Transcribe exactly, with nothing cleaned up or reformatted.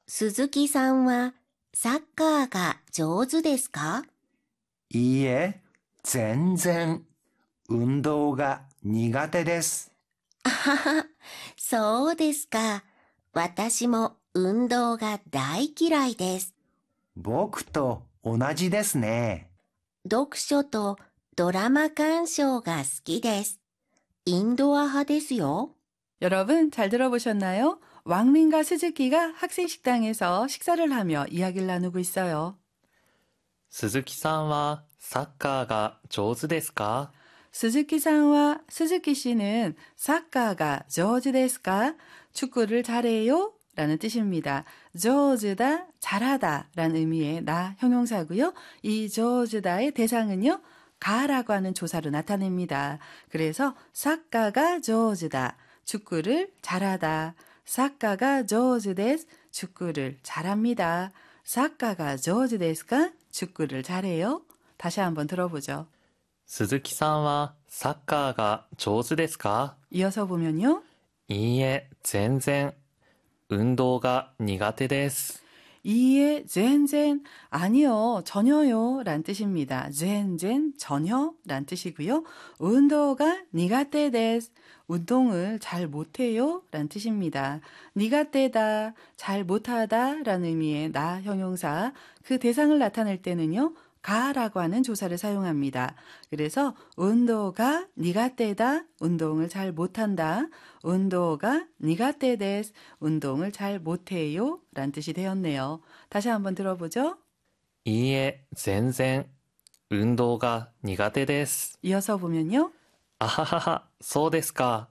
鈴木さんはサッカーが上手ですか？ いいえ、全然。運動が苦手です。 あはは、そうですか。私も運動が大嫌いです。 僕と同じですね。 読書とドラマ鑑賞が好きです。インドア派ですよ。 여러분 잘 들어보셨나요? 왕린과 스즈키가 학생 식당에서 식사를 하며 이야기를 나누고 있어요. 鈴木さんはサッカーが上手ですか？ 스즈키さん와 스즈키 씨는 사카가 조즈ですか? 축구를 잘해요? 라는 뜻입니다. 조즈다, 잘하다 라는 의미의 나 형용사고요. 이 조즈다의 대상은요. 가라고 하는 조사로 나타냅니다. 그래서 사카가 조즈다, 축구를 잘하다. 사카가 조즈です, 축구를 잘합니다. 사카가 조즈ですか? 축구를 잘해요? 다시 한번 들어보죠. 鈴木さんはサッカーが上手ですか？ 이어서 보면요. いいえ、全然。運動が苦手です。 이에 젠젠 아니요 전혀요 란 뜻입니다. 젠젠 전혀 란 뜻이고요. 운동가 니가떼 데스 운동을 잘 못해요 란 뜻입니다. 니가떼다 잘 못하다 라는 의미의 나 형용사 그 대상을 나타낼 때는요. 가라고 하는 조사를 사용합니다. 그래서 운동가 니가떼다 운동을 잘 못한다. 운동가 니가떼 데스 운동을 잘 못해요 란 뜻이 되었네요. 다시 한번 들어보죠. いいえ、全然。運動が苦手です。 이어서 보면요. あははは、そうですか。